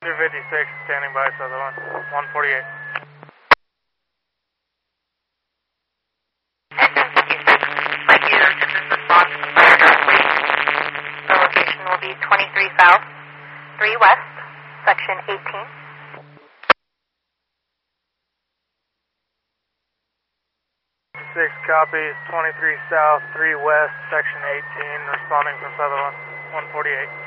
256, standing by, Sutherland, 148. Mikey 06 is response to fire directly. The location will be 23 South, 3 West, Section 18. 6 copies, 23 South, 3 West, Section 18, responding from Sutherland, 148.